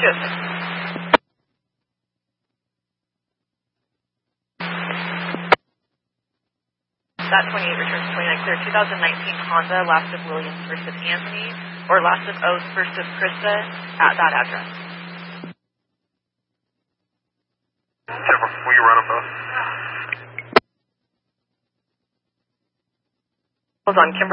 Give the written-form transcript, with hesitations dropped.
That 28 returns 29 clear. 2019 Honda, last of Williams, first of Anthony, or last of Oates, first of Krista, at that address. Will you run them both? Hold on, Kimberly.